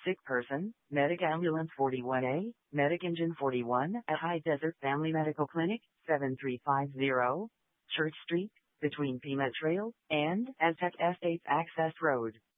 Sick person, Medic Ambulance 41A, Medic Engine 41 at High Desert Family Medical Clinic, 7350 Church Street, between Pima Trail and Aztec Estates Access Road.